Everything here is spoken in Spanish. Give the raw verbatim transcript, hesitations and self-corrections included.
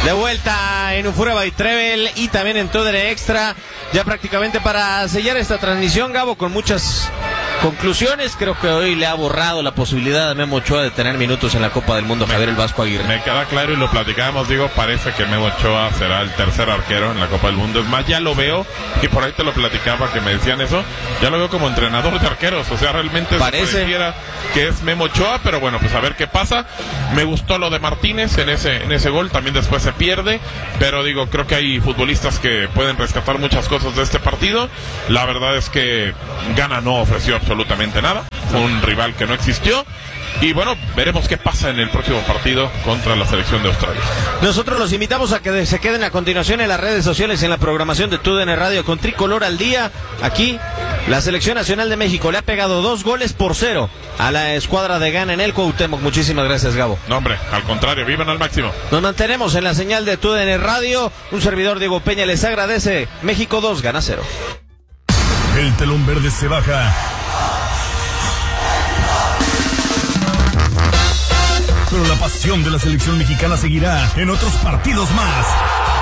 De vuelta en Euphoria by Trevel y también en T D N Extra, ya prácticamente para sellar esta transmisión, Gabo, con muchas conclusiones. Creo que hoy le ha borrado la posibilidad a Memo Ochoa de tener minutos en la Copa del Mundo, Javier el Vasco Aguirre. Me queda claro y lo platicábamos, digo, parece que Memo Ochoa será el tercer arquero en la Copa del Mundo. Es más, ya lo veo, y por ahí te lo platicaba que me decían eso, ya lo veo como entrenador de arqueros, o sea, realmente parece se pareciera que es Memo Ochoa, pero bueno, pues a ver qué pasa. Me gustó lo de Martínez en ese, en ese gol, también después se pierde, pero digo, creo que hay futbolistas que pueden rescatar muchas cosas de este partido. La verdad es que Ghana no ofreció absolutamente nada, fue un rival que no existió, y bueno, veremos qué pasa en el próximo partido contra la selección de Australia. Nosotros los invitamos a que se queden a continuación en las redes sociales, en la programación de T D N Radio con Tricolor al Día. Aquí la Selección Nacional de México le ha pegado dos goles por cero a la escuadra de Ghana en el Cuauhtémoc. Muchísimas gracias, Gabo. No, hombre, al contrario, vivan al máximo. Nos mantenemos en la señal de T D N Radio. Un servidor, Diego Peña, les agradece. México dos, Ghana cero. El telón verde se baja. Pero la pasión de la selección mexicana seguirá en otros partidos más.